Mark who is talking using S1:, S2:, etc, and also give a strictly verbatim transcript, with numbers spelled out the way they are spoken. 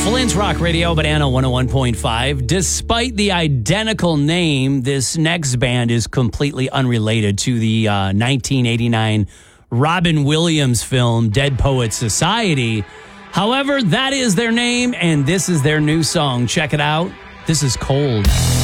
S1: Flint's Rock Radio, Banana one oh one point five. Despite the identical name, this next band is completely unrelated to the uh, nineteen eighty-nine Robin Williams film, Dead Poets Society. However, that is their name, and this is their new song. Check it out. This is Cold.